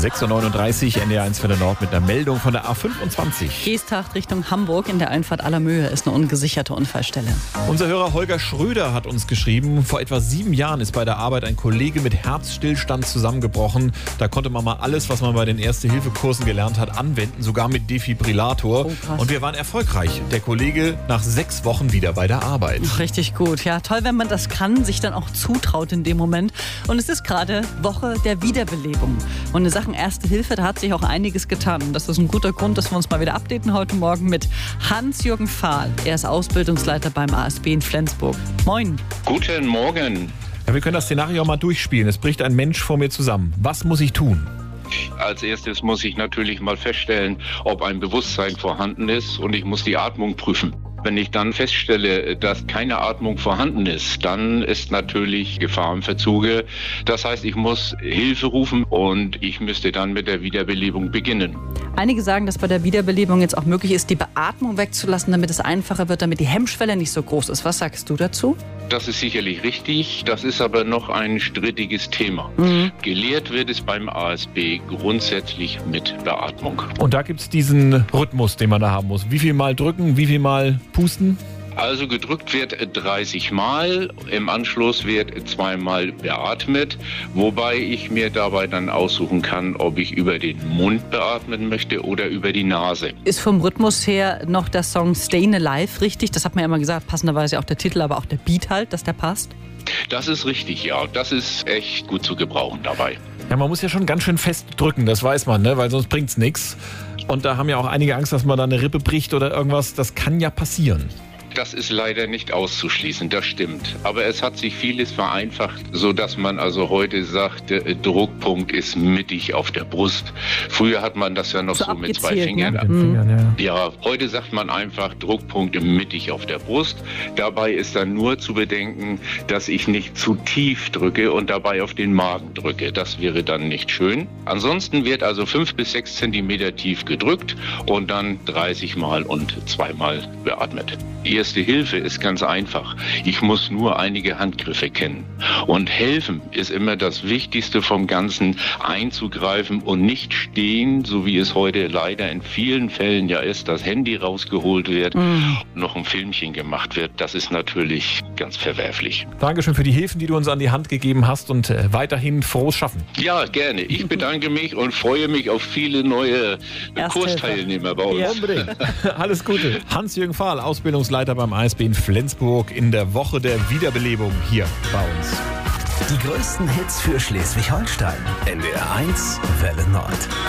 6.39 Uhr, NDR 1 für den Nord mit einer Meldung von der A25. Geesthacht Richtung Hamburg in der Einfahrt Allermöhe ist eine ungesicherte Unfallstelle. Unser Hörer Holger Schröder hat uns geschrieben, vor etwa 7 Jahren ist bei der Arbeit ein Kollege mit Herzstillstand zusammengebrochen. Da konnte man mal alles, was man bei den Erste-Hilfe-Kursen gelernt hat, anwenden, sogar mit Defibrillator. Oh, krass. Und wir waren erfolgreich. Der Kollege nach 6 Wochen wieder bei der Arbeit. Richtig gut. Ja, toll, wenn man das kann, sich dann auch zutraut in dem Moment. Und es ist gerade Woche der Wiederbelebung. Und in Sachen Erste Hilfe, da hat sich auch einiges getan. Und das ist ein guter Grund, dass wir uns mal wieder updaten heute Morgen mit Hans-Jürgen Fahl. Er ist Ausbildungsleiter beim ASB in Flensburg. Moin. Guten Morgen. Ja, wir können das Szenario auch mal durchspielen. Es bricht ein Mensch vor mir zusammen. Was muss ich tun? Als erstes muss ich natürlich mal feststellen, ob ein Bewusstsein vorhanden ist, und ich muss die Atmung prüfen. Wenn ich dann feststelle, dass keine Atmung vorhanden ist, dann ist natürlich Gefahr im Verzuge. Das heißt, ich muss Hilfe rufen und ich müsste dann mit der Wiederbelebung beginnen. Einige sagen, dass bei der Wiederbelebung jetzt auch möglich ist, die Beatmung wegzulassen, damit es einfacher wird, damit die Hemmschwelle nicht so groß ist. Was sagst du dazu? Das ist sicherlich richtig. Das ist aber noch ein strittiges Thema. Gelehrt wird es beim ASB grundsätzlich mit Beatmung. Und da gibt es diesen Rhythmus, den man da haben muss. Wie viel Mal drücken, wie viel Mal pusten? Also gedrückt wird 30 Mal, im Anschluss wird 2 Mal beatmet, wobei ich mir dabei dann aussuchen kann, ob ich über den Mund beatmen möchte oder über die Nase. Ist vom Rhythmus her noch der Song Stayin' Alive richtig? Das hat man ja immer gesagt, passenderweise auch der Titel, aber auch der Beat halt, dass der passt. Das ist richtig, ja. Das ist echt gut zu gebrauchen dabei. Ja, man muss ja schon ganz schön fest drücken, das weiß man, ne? Weil sonst bringt's nichts. Und da haben ja auch einige Angst, dass man da eine Rippe bricht oder irgendwas. Das kann ja passieren. Das ist leider nicht auszuschließen, das stimmt. Aber es hat sich vieles vereinfacht, sodass man also heute sagt, der Druckpunkt ist mittig auf der Brust. Früher hat man das ja noch so mit 2 Fingern. Ne? Ja, heute sagt man einfach Druckpunkt mittig auf der Brust. Dabei ist dann nur zu bedenken, dass ich nicht zu tief drücke und dabei auf den Magen drücke. Das wäre dann nicht schön. Ansonsten wird also 5 bis 6 Zentimeter tief gedrückt und dann 30 Mal und 2 Mal beatmet. Erste Hilfe ist ganz einfach. Ich muss nur einige Handgriffe kennen. Und helfen ist immer das Wichtigste vom Ganzen, einzugreifen und nicht stehen, so wie es heute leider in vielen Fällen ja ist, das Handy rausgeholt wird, noch ein Filmchen gemacht wird. Das ist natürlich ganz verwerflich. Dankeschön für die Hilfen, die du uns an die Hand gegeben hast, und weiterhin frohes Schaffen. Ja, gerne. Ich bedanke mich und freue mich auf viele neue Kursteilnehmer bei uns. Ja, unbedingt. Alles Gute. Hans-Jürgen Fahl, Ausbildungsleiter beim ASB in Flensburg, in der Woche der Wiederbelebung hier bei uns. Die größten Hits für Schleswig-Holstein. NDR 1 Welle Nord.